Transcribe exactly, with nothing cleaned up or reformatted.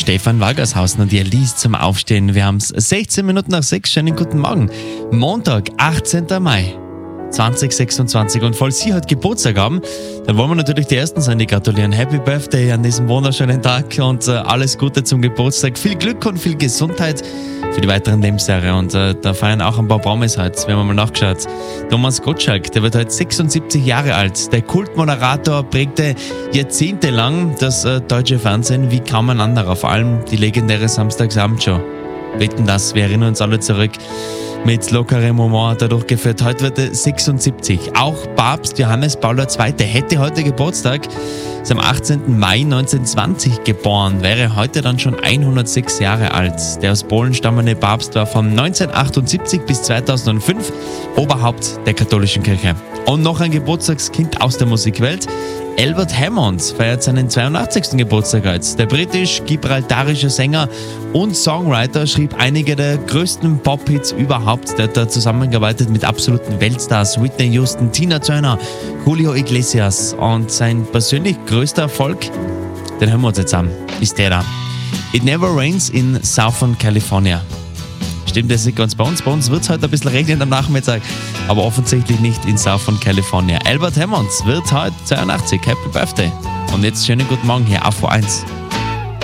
Stefan Walgershausen und ihr liest zum Aufstehen. Wir haben es sechzehn Minuten nach sechs. Schönen guten Morgen. Montag, achtzehnten Mai zwanzig sechsundzwanzig. Und falls Sie heute Geburtstag haben, dann wollen wir natürlich die Ersten sein, die gratulieren. Happy Birthday an diesem wunderschönen Tag und äh, alles Gute zum Geburtstag. Viel Glück und viel Gesundheit für die weiteren Lebensjahre. Und äh, da feiern auch ein paar Promis heute. Wir haben mal nachgeschaut. Thomas Gottschalk, der wird heute sechsundsiebzig Jahre alt. Der Kultmoderator prägte jahrzehntelang das äh, deutsche Fernsehen wie kaum ein anderer. Vor allem die legendäre Samstagsabendshow. Wetten das, wir erinnern uns alle zurück. Mit lockerem Humor hat er durchgeführt. Heute wird er sechsundsiebzig. Auch Papst Johannes Paul der Zweite hätte heute Geburtstag. Ist am achtzehnten Mai neunzehnhundertzwanzig geboren, wäre heute dann schon hundertsechs Jahre alt. Der aus Polen stammende Papst war von neunzehnhundertachtundsiebzig bis zweitausendfünf Oberhaupt der katholischen Kirche. Und noch ein Geburtstagskind aus der Musikwelt. Albert Hammond feiert seinen zweiundachtzigsten Geburtstag heute. Der britisch-gibraltarische Sänger und Songwriter schrieb einige der größten Pop-Hits überhaupt. Der hat da zusammengearbeitet mit absoluten Weltstars, Whitney Houston, Tina Turner, Julio Iglesias. Und sein persönlich größter Erfolg, den hören wir uns jetzt an, ist der da. It Never Rains in Southern California. Stimmt das nicht ganz bei uns? Bei uns wird es heute ein bisschen regnen am Nachmittag, aber offensichtlich nicht in Southern California. Albert Hammond wird heute zweiundachtzig. Happy Birthday. Und jetzt schönen guten Morgen hier auf V eins.